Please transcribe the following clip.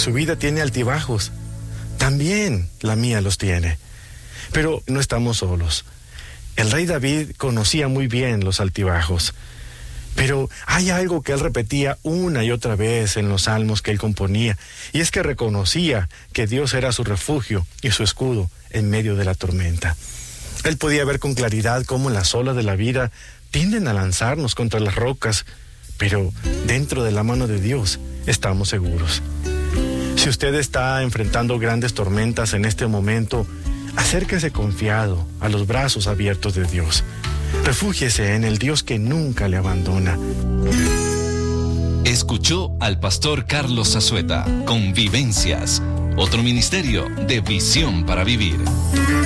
su vida tiene altibajos. También la mía los tiene. Pero no estamos solos. El rey David conocía muy bien los altibajos. Pero hay algo que él repetía una y otra vez en los salmos que él componía, y es que reconocía que Dios era su refugio y su escudo en medio de la tormenta. Él podía ver con claridad cómo las olas de la vida tienden a lanzarnos contra las rocas, pero dentro de la mano de Dios estamos seguros. Si usted está enfrentando grandes tormentas en este momento, acérquese confiado a los brazos abiertos de Dios. Refúgiese en el Dios que nunca le abandona. Escuchó al pastor Carlos Zazueta con Vivencias, otro ministerio de Visión para Vivir.